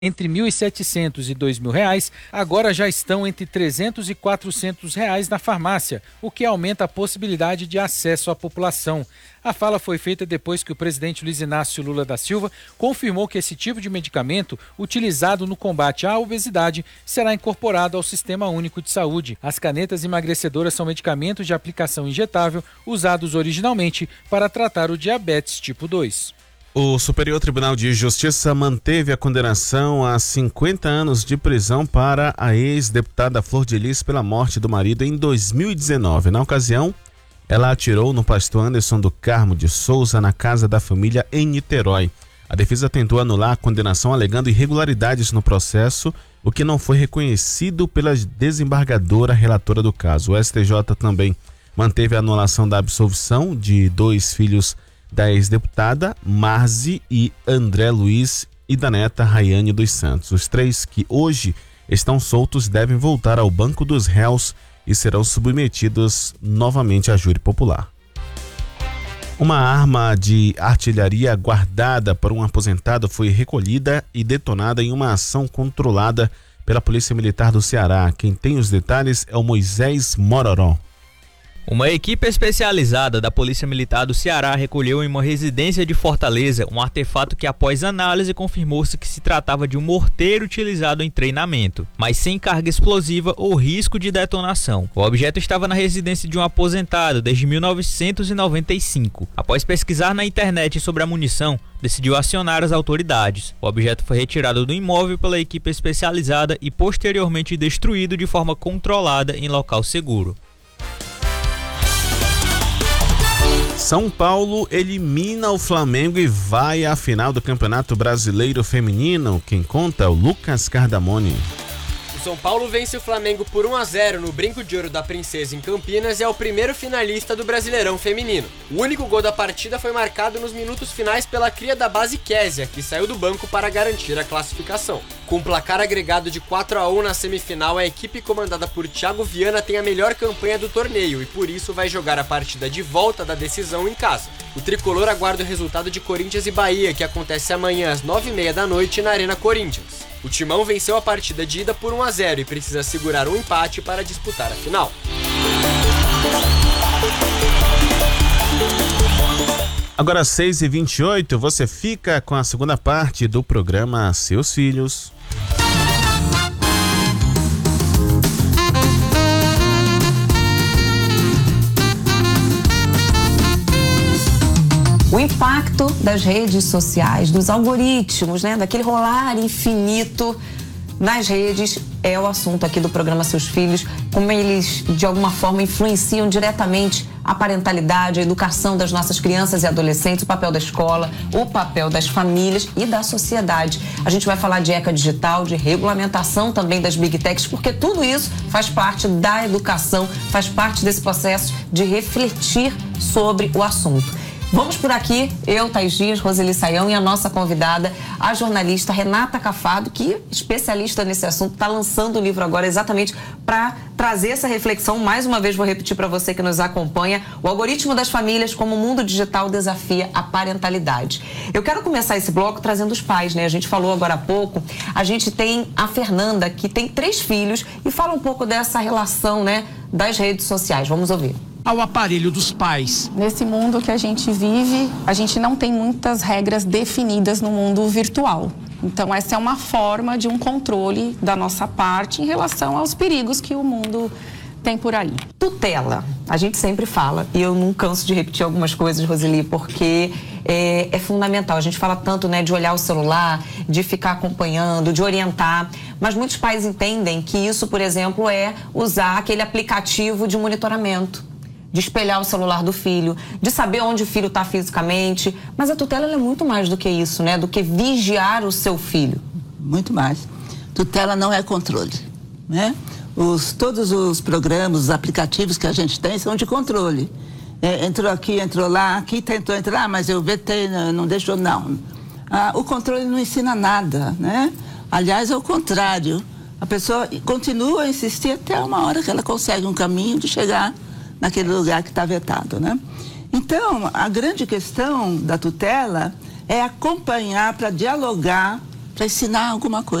entre R$ 1.700 e R$ 2.000, agora já estão entre R$ 300 e R$ 400 na farmácia, o que aumenta a possibilidade de acesso à população. A fala foi feita depois que o presidente Luiz Inácio Lula da Silva confirmou que esse tipo de medicamento, utilizado no combate à obesidade, será incorporado ao Sistema Único de Saúde. As canetas emagrecedoras são medicamentos de aplicação injetável usados originalmente para tratar o diabetes tipo 2. O Superior Tribunal de Justiça manteve a condenação a 50 anos de prisão para a ex-deputada Flor de Lis pela morte do marido em 2019. Na ocasião, ela atirou no pastor Anderson do Carmo de Souza na casa da família em Niterói. A defesa tentou anular a condenação alegando irregularidades no processo, o que não foi reconhecido pela desembargadora relatora do caso. O STJ também manteve a anulação da absolvição de 2 filhos da ex-deputada, Marzi e André Luiz, e da neta Rayane dos Santos. Os 3 que hoje estão soltos devem voltar ao banco dos réus e serão submetidos novamente à júri popular. Uma arma de artilharia guardada por um aposentado foi recolhida e detonada em uma ação controlada pela Polícia Militar do Ceará. Quem tem os detalhes é o Moisés Mororó. Uma equipe especializada da Polícia Militar do Ceará recolheu em uma residência de Fortaleza um artefato que, após análise, confirmou-se que se tratava de um morteiro utilizado em treinamento, mas sem carga explosiva ou risco de detonação. O objeto estava na residência de um aposentado desde 1995. Após pesquisar na internet sobre a munição, decidiu acionar as autoridades. O objeto foi retirado do imóvel pela equipe especializada e posteriormente destruído de forma controlada em local seguro. São Paulo elimina o Flamengo e vai à final do Campeonato Brasileiro Feminino. Quem conta é o Lucas Cardamone. O São Paulo vence o Flamengo por 1-0 no Brinco de Ouro da Princesa em Campinas e é o primeiro finalista do Brasileirão Feminino. O único gol da partida foi marcado nos minutos finais pela cria da base Késia, que saiu do banco para garantir a classificação. Com um placar agregado de 4-1 na semifinal, a equipe comandada por Thiago Viana tem a melhor campanha do torneio e por isso vai jogar a partida de volta da decisão em casa. O tricolor aguarda o resultado de Corinthians e Bahia, que acontece amanhã às 9h30 da noite na Arena Corinthians. O Timão venceu a partida de ida por 1-0 e precisa segurar um empate para disputar a final. Agora 6h28, você fica com a segunda parte do programa Seus Filhos. O impacto das redes sociais, dos algoritmos, né, daquele rolar infinito nas redes é o assunto aqui do programa Seus Filhos, como eles de alguma forma influenciam diretamente a parentalidade, a educação das nossas crianças e adolescentes, o papel da escola, o papel das famílias e da sociedade. A gente vai falar de ECA digital, de regulamentação também das Big Techs, porque tudo isso faz parte da educação, faz parte desse processo de refletir sobre o assunto. Vamos por aqui, eu, Thaís Dias, Roseli Saião e a nossa convidada, a jornalista Renata Cafado, que, especialista nesse assunto, está lançando o livro agora exatamente para trazer essa reflexão. Mais uma vez, vou repetir para você que nos acompanha, o algoritmo das famílias, como o mundo digital desafia a parentalidade. Eu quero começar esse bloco trazendo os pais, né? A gente falou agora há pouco, a gente tem a Fernanda, que tem 3 filhos, e fala um pouco dessa relação, né, das redes sociais. Vamos ouvir. Ao aparelho dos pais. Nesse mundo que a gente vive, a gente não tem muitas regras definidas no mundo virtual. Então, essa é uma forma de um controle da nossa parte em relação aos perigos que o mundo tem por aí. Tutela. A gente sempre fala, e eu não canso de repetir algumas coisas, Roseli, porque é fundamental. A gente fala tanto, né, de olhar o celular, de ficar acompanhando, de orientar, mas muitos pais entendem que isso, por exemplo, é usar aquele aplicativo de monitoramento, de espelhar o celular do filho, de saber onde o filho está fisicamente. Mas a tutela ela é muito mais do que isso, né? Do que vigiar o seu filho. Muito mais. Tutela não é controle, né? Todos os programas, os aplicativos que a gente tem são de controle. Entrou aqui, entrou lá, aqui tentou entrar, mas eu vetei, não deixou, não. O controle não ensina nada, né? Aliás, é o contrário. A pessoa continua a insistir até uma hora que ela consegue um caminho de chegar naquele lugar que está vetado, né? Então, a grande questão da tutela é acompanhar para dialogar para ensinar alguma coisa.